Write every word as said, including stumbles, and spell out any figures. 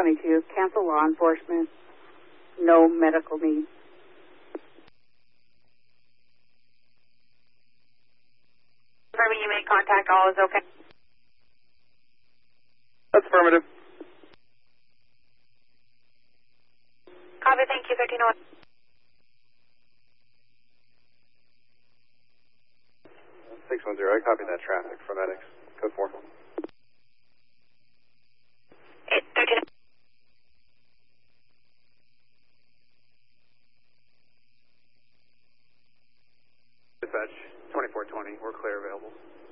twenty-two, cancel law enforcement, no medical needs. Confirming you made contact, all is okay. That's affirmative. Copy, thank you, thirteen oh one. six one zero, I copy that traffic from X, code four. eight thirteen. Dispatch, twenty-four twenty, we're clear available.